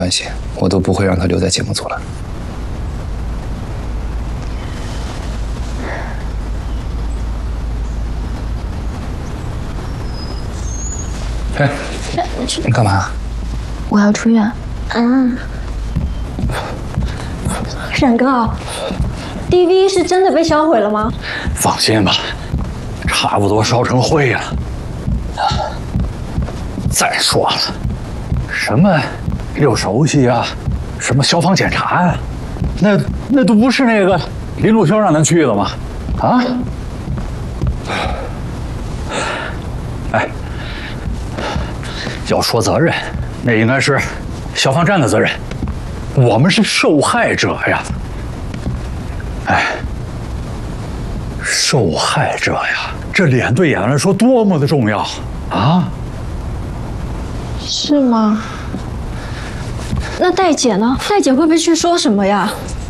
关系，我都不会让他留在节目组了。哎，你干嘛？ 我要出院。 冉哥，DV 是真的被销毁了吗？ 放心吧，差不多烧成灰了。再说了，什么六熟悉啊，什么消防检查呀，那都不是那个林路轩让咱去的吗？啊？哎，要说责任，那应该是消防站的责任，我们是受害者呀。哎，受害者呀，这脸对眼来说多么的重要啊！ 是吗？那戴姐呢？戴姐会不会去说什么呀？